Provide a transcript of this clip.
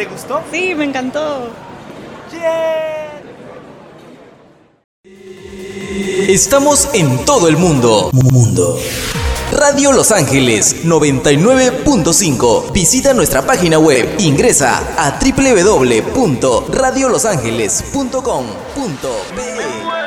¿Te gustó? Sí, me encantó. ¡Yeah! Estamos en todo el mundo. Radio Los Ángeles 99.5. Visita nuestra página web. Ingresa a www.radiolosangeles.com.pe.